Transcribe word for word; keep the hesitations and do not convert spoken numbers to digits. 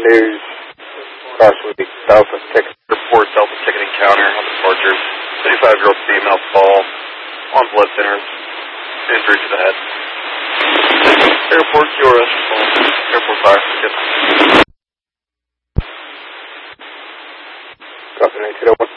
News, Crossway, Southwest Texas Airport, Delta Ticket Encounter on departure. thirty-five-year-old female fall on blood thinners, injury to the head. Airport, Q R S, Airport Fire. Yep. Copy, nine two oh one.